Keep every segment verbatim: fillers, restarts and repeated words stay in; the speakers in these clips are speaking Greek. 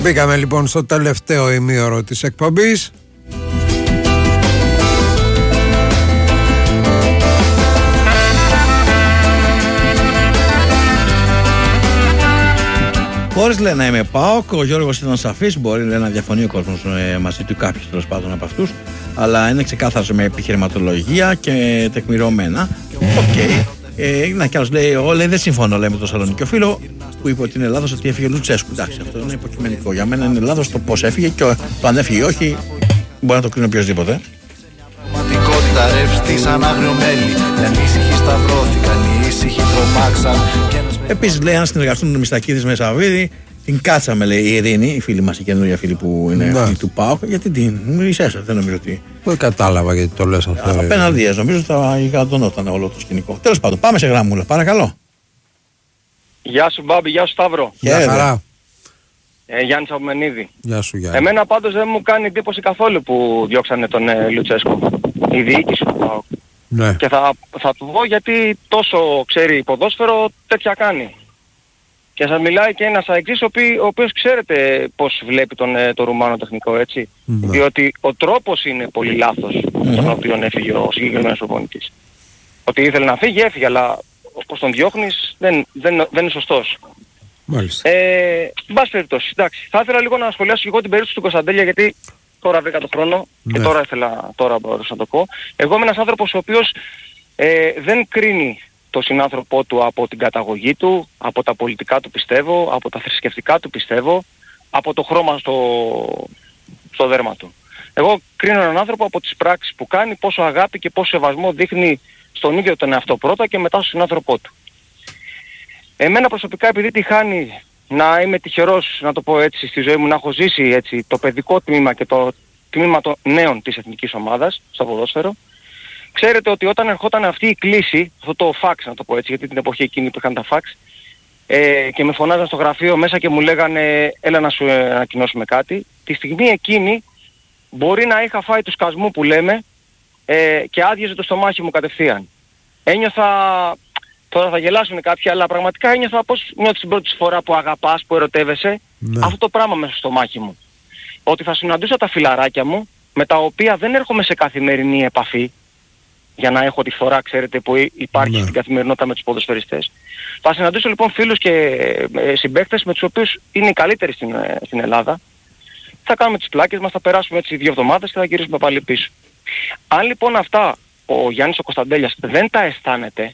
Μπήκαμε λοιπόν στο τελευταίο ημίωρο της εκπομπής. Χωρίς λέει να είμαι ΠΑΟΚ, ο Γιώργος ήταν σαφής. Μπορεί λέει, να διαφωνεί ο κόσμος ε, μαζί του, κάποιος τέλος πάντων από αυτούς. Αλλά είναι ξεκάθαρος με επιχειρηματολογία και τεκμηριωμένα. Οκ. Okay. Ε, να κι άλλος λέει: εγώ λέει, δεν συμφωνώ λέει, με τον Σαλονίκιο φίλο που είπε ότι είναι λάθος ότι έφυγε ο Λουτσέσκου. Εντάξει, αυτό είναι υποκειμενικό. Για μένα είναι λάθος το πώς έφυγε και το αν έφυγε ή όχι μπορεί να το κρίνει οποιοδήποτε. Επίσης λέει: αν συνεργαστούν οι Μιστακίδης με Σαββίδη, την κάτσαμε λέει η Ειρήνη, η φίλη μας, η καινούργια φίλη που είναι ναι. Φίλη του ΠΑΟΚ. Γιατί την μισέσα, δεν νομίζω ότι. Δεν κατάλαβα γιατί το λες αυτό. Απέναντι, νομίζω θα γιγαντωνόταν όλο το σκηνικό. Τέλος πάντων, πάμε σε γραμμούλα, παρακαλώ. Γεια σου Μπάμπη, γεια σου Σταύρο. Γεια χαρά. Ε, Γιάννης Αυμενίδη. Γεια σου Γιάννη. Εμένα πάντως δεν μου κάνει εντύπωση καθόλου που διώξανε τον ε, Λουτσέσκο. Η διοίκηση του ΠΑΟΚ. Ναι. Και θα, θα του πω γιατί τόσο ξέρει ποδόσφαιρο τέτοια κάνει. Και σας μιλάει και ένας αεξής ο, ο οποίος ξέρετε πώς βλέπει τον, το Ρουμάνο τεχνικό, έτσι. Ναι. Διότι ο τρόπος είναι πολύ λάθος mm-hmm. τον οποίο έφυγε ο συγκεκριμένος προπονητής. Ότι ήθελε να φύγει, έφυγε, αλλά όπως τον διώχνεις δεν, δεν, δεν είναι σωστός. Μάλιστα. Ε, μπας περιπτώσει, εντάξει. Θα ήθελα λίγο να σχολιάσω και εγώ την περίπτωση του Κωνσταντέλια γιατί τώρα βρήκα τον χρόνο mm-hmm. και τώρα ήθελα, τώρα μπορούσα να το πω. Εγώ είμαι ένας άνθρωπος ο οποίος ε, δεν κρίνει το συνάνθρωπό του από την καταγωγή του, από τα πολιτικά του πιστεύω, από τα θρησκευτικά του πιστεύω, από το χρώμα στο, στο δέρμα του. Εγώ κρίνω έναν άνθρωπο από τις πράξεις που κάνει, πόσο αγάπη και πόσο σεβασμό δείχνει στον ίδιο τον εαυτό πρώτα και μετά στον συνάνθρωπό του. Εμένα προσωπικά επειδή τη χάνει να είμαι τυχερός, να το πω έτσι, στη ζωή μου, να έχω ζήσει έτσι, το παιδικό τμήμα και το τμήμα των νέων της εθνικής ομάδας στο ποδόσφαιρο, ξέρετε ότι όταν ερχόταν αυτή η κλίση, αυτό το φαξ να το πω έτσι, γιατί την εποχή εκείνη που είχαν τα φαξ, ε, και με φωνάζαν στο γραφείο μέσα και μου λέγανε έλα να σου ανακοινώσουμε κάτι, τη στιγμή εκείνη μπορεί να είχα φάει του σκασμού που λέμε ε, και άδειαζε το στομάχι μου κατευθείαν. Ένιωθα, τώρα θα γελάσουν κάποιοι, αλλά πραγματικά ένιωθα πώς νιώθεις την πρώτη φορά που αγαπάς, που ερωτεύεσαι, ναι. Αυτό το πράγμα μέσα στο στομάχι μου. Ότι θα συναντούσα τα φιλαράκια μου, με τα οποία δεν έρχομαι σε καθημερινή επαφή, για να έχω τη φορά, ξέρετε, που υπάρχει ναι. στην καθημερινότητα με τους ποδοσφαιριστές. Θα συναντήσω λοιπόν φίλους και ε, συμπαίκτες με τους οποίους είναι οι καλύτεροι στην, ε, στην Ελλάδα. Θα κάνουμε τις πλάκες μας, θα περάσουμε έτσι δύο εβδομάδες και θα γυρίσουμε πάλι πίσω. Αν λοιπόν αυτά ο Γιάννης ο Κωνσταντέλιας δεν τα αισθάνεται,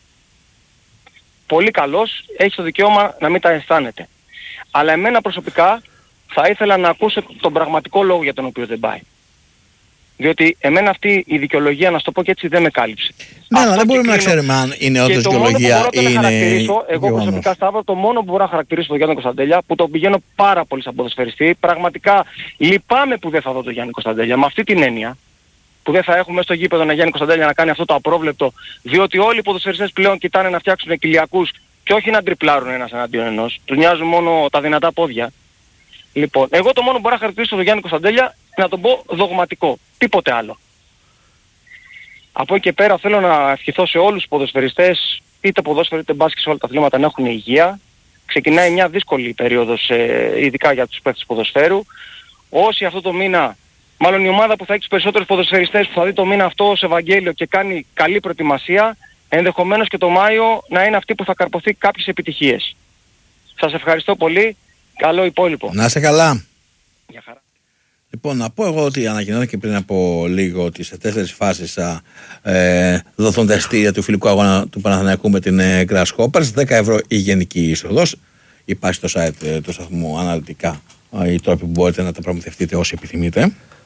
πολύ καλός, έχει το δικαίωμα να μην τα αισθάνεται. Αλλά εμένα προσωπικά θα ήθελα να ακούσω τον πραγματικό λόγο για τον οποίο δεν πάει. Διότι εμένα αυτή η δικαιολογία, να σου το πω και έτσι, δεν με κάλυψε. Ναι, αλλά δεν μπορούμε κρίνω... να ξέρουμε αν είναι όντως δικαιολογία ή είναι... Εγώ γεγονός. Προσωπικά Σταύρο, το μόνο που μπορώ να χαρακτηρίσω τον Γιάννη Κωνσταντέλια, που τον πηγαίνω πάρα πολύ σαν ποδοσφαιριστή, πραγματικά λυπάμαι που δεν θα δω τον Γιάννη Κωνσταντέλια, με αυτή την έννοια, που δεν θα έχουμε στο γήπεδο ένα Γιάννη Κωνσταντέλια να κάνει αυτό το απρόβλεπτο, διότι όλοι οι ποδοσφαιριστές πλέον κοιτάνε να φτιάξουν κοιλιακούς και όχι να τριπλάρουν ένας εναντίον ενός. Τους νοιάζουν μόνο τα δυνατά πόδια. Λοιπόν, εγώ το μόνο που μπορώ να χαρακτηρίσω τον Γιάννη Κωνσταντέλια να τον πω δογματικό. Τίποτε άλλο. Από εκεί και πέρα θέλω να ευχηθώ σε όλους τους ποδοσφαιριστές, είτε ποδόσφαιρο είτε μπάσκετ, σε όλα τα αθλήματα να έχουν υγεία. Ξεκινάει μια δύσκολη περίοδος, ε, ειδικά για τους παίκτες ποδοσφαίρου. Όσοι αυτό το μήνα, μάλλον η ομάδα που θα έχει τους περισσότερους ποδοσφαιριστές που θα δει το μήνα αυτό ως Ευαγγέλιο και κάνει καλή προετοιμασία, ενδεχομένως και το Μάιο να είναι αυτή που θα καρποθεί κάποιες επιτυχίες. Σας ευχαριστώ πολύ. Καλό υπόλοιπο. Να είσαι καλά. Γεια χαρά. Λοιπόν, να πω εγώ ότι ανακοινώθηκε πριν από λίγο ότι σε τέσσερις φάσεις θα ε, δοθούν τα εισιτήρια του φιλικού αγώνα του Παναθηναϊκού με την ε, Grasshoppers. δέκα ευρώ η γενική είσοδος. Υπάρχει στο site ε, του σταθμού αναλυτικά ε, οι τρόποι που μπορείτε να τα προμηθευτείτε όσοι επιθυμείτε.